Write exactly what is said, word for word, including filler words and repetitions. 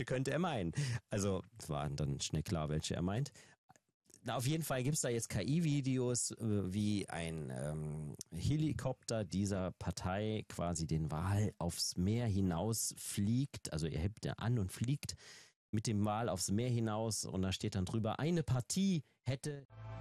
welche könnte er meinen? Also, es war dann schnell klar, welche er meint. Na, auf jeden Fall gibt's da jetzt K I-Videos, äh, wie ein ähm, Helikopter dieser Partei quasi den Wal aufs Meer hinaus fliegt. Also er hebt er an und fliegt mit dem Wal aufs Meer hinaus und da steht dann drüber, eine Partie hätte...